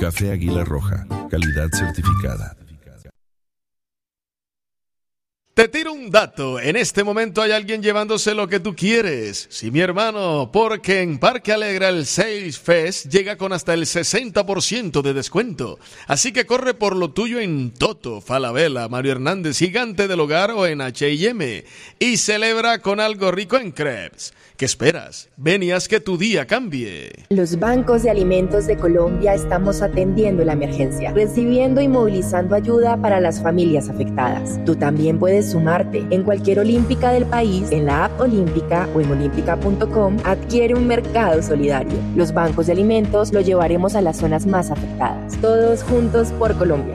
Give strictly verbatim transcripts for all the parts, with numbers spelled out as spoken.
Café Águila Roja, calidad certificada. Te tiro un dato, en este momento hay alguien llevándose lo que tú quieres. Sí, mi hermano, porque en Parque Alegra el Sales Fest llega con hasta el sesenta por ciento de descuento. Así que corre por lo tuyo en Toto, Falabella, Mario Hernández, Gigante del Hogar o en H y M. Y celebra con algo rico en crepes. ¿Qué esperas? Ven y haz que tu día cambie. Los bancos de alimentos de Colombia estamos atendiendo la emergencia, recibiendo y movilizando ayuda para las familias afectadas. Tú también puedes sumarte. En cualquier olímpica del país, en la app Olímpica o en olímpica punto com, adquiere un mercado solidario. Los bancos de alimentos lo llevaremos a las zonas más afectadas. Todos juntos por Colombia.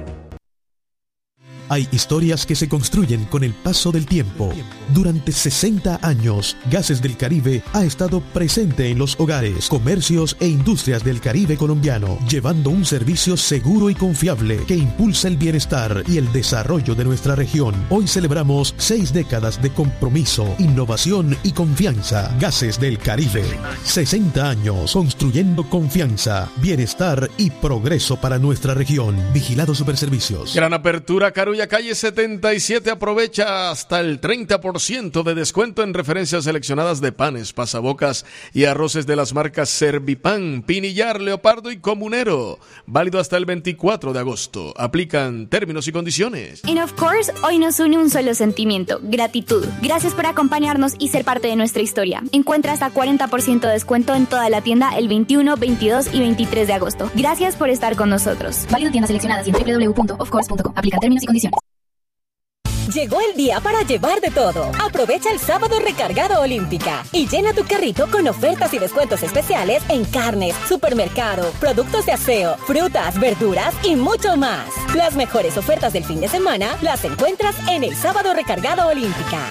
Hay historias que se construyen con el paso del tiempo. Durante sesenta años, Gases del Caribe ha estado presente en los hogares, comercios e industrias del Caribe colombiano, llevando un servicio seguro y confiable que impulsa el bienestar y el desarrollo de nuestra región. Hoy celebramos seis décadas de compromiso, innovación y confianza. Gases del Caribe. sesenta años construyendo confianza, bienestar y progreso para nuestra región. Vigilado Superservicios. Gran apertura, Carulla Calle setenta y siete. Aprovecha hasta el treinta por ciento de descuento en referencias seleccionadas de panes, pasabocas y arroces de las marcas Servipan, Pinillar, Leopardo y Comunero. Válido hasta el veinticuatro de agosto. Aplican términos y condiciones. En Of Course, hoy nos une un solo sentimiento: gratitud. Gracias por acompañarnos y ser parte de nuestra historia. Encuentra hasta cuarenta por ciento de descuento en toda la tienda el veintiuno, veintidós y veintitrés de agosto. Gracias por estar con nosotros. Válido en tiendas seleccionadas y en doble u doble u doble u punto of course punto com. Aplican términos y condiciones. Llegó el día para llevar de todo. Aprovecha el sábado recargado Olímpica y llena tu carrito con ofertas y descuentos especiales en carnes, supermercado, productos de aseo, frutas, verduras y mucho más. Las mejores ofertas del fin de semana las encuentras en el sábado recargado Olímpica.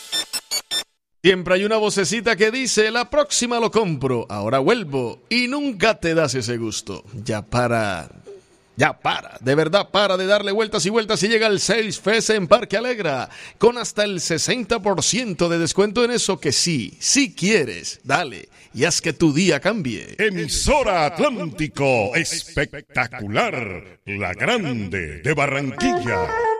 Siempre hay una vocecita que dice: la próxima lo compro, ahora vuelvo, y nunca te das ese gusto. Ya para... Ya para, de verdad para de darle vueltas y vueltas y llega el Sales Fest en Parque Alegra con hasta el sesenta por ciento de descuento en eso que sí, sí quieres. Dale y haz que tu día cambie. Emisora Atlántico, espectacular, la grande de Barranquilla.